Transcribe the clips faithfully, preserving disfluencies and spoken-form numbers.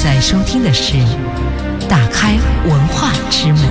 在收听的是打开文化之门。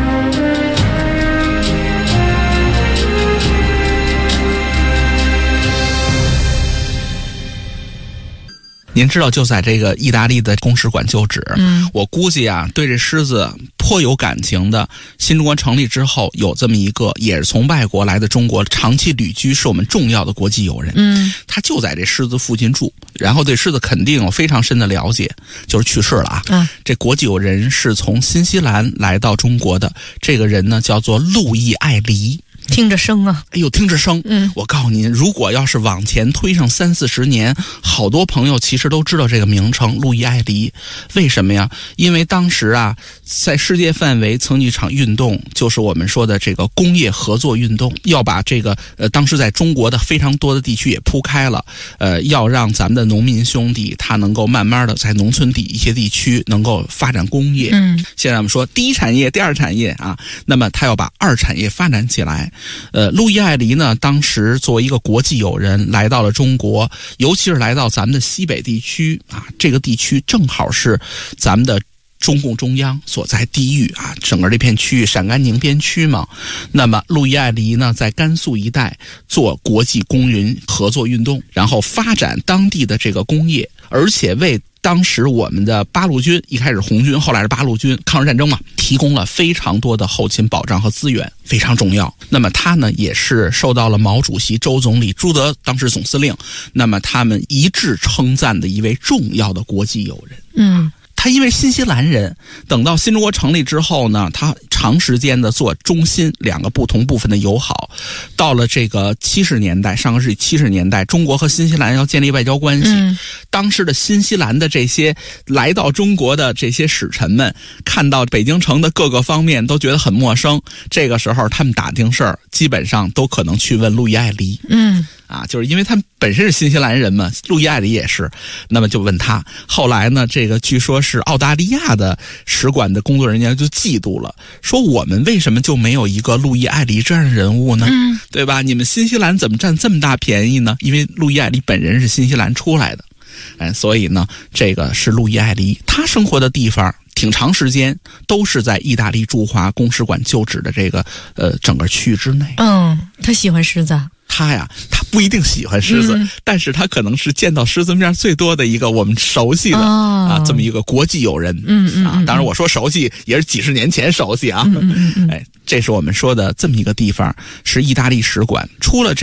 您知道，就在这个意大利的公使馆旧址，嗯，我估计啊，对这狮子颇有感情的，新中国成立之后，有这么一个也是从外国来的中国长期旅居，是我们重要的国际友人，嗯，他就在这狮子附近住，然后对狮子肯定有非常深的了解，就是去世了啊。嗯，这国际友人是从新西兰来到中国的，这个人呢叫做路易艾黎。 听着声啊， 哎呦，听着声，嗯，我告诉您，如果要是往前推上三四十年，好多朋友其实都知道这个名称路易艾黎。为什么呀？因为当时啊，在世界范围曾经一场运动，就是我们说的这个工业合作运动，要把这个呃，当时在中国的非常多的地区也铺开了，呃，要让咱们的农民兄弟他能够慢慢的在农村底一些地区能够发展工业。嗯，现在我们说第一产业、第二产业啊，那么他要把二产业发展起来。呃，路易艾黎呢，当时作为一个国际友人来到了中国，尤其是来到咱们的西北地区啊，这个地区正好是咱们的中共中央所在地域啊，整个这片区域陕甘宁边区嘛。那么路易艾黎呢，在甘肃一带做国际工人合作运动，然后发展当地的这个工业，而且为当时我们的八路军，一开始红军，后来是八路军，抗日战争嘛，提供了非常多的后勤保障和资源，非常重要。那么他呢，也是受到了毛主席、周总理、朱德当时总司令，那么他们一致称赞的一位重要的国际友人。嗯。他因为新西兰人，等到新中国成立之后呢，他长时间的做中新两个不同部分的友好，到了这个七十年代，上个世纪七十年代，中国和新西兰要建立外交关系，嗯，当时的新西兰的这些来到中国的这些使臣们，看到北京城的各个方面都觉得很陌生，这个时候他们打听事儿，基本上都可能去问路易艾黎。嗯。啊，就是因为他们本身是新西兰人嘛，路易艾黎也是，那么就问他。后来呢，这个据说是澳大利亚的使馆的工作人员就嫉妒了，说我们为什么就没有一个路易艾黎这样的人物呢？嗯，对吧？你们新西兰怎么占这么大便宜呢？因为路易艾黎本人是新西兰出来的，哎，所以呢，这个是路易艾黎，他生活的地方挺长时间都是在意大利驻华公使馆旧址的这个呃整个区域之内。嗯， 他喜欢狮子。 他呀，他不一定喜欢狮子，嗯，但是他可能是见到狮子面最多的一个我们熟悉的，哦，啊这么一个国际友人。嗯嗯啊，当然我说熟悉也是几十年前熟悉啊。嗯嗯嗯，哎，这是我们说的这么一个地方，是意大利使馆。出了这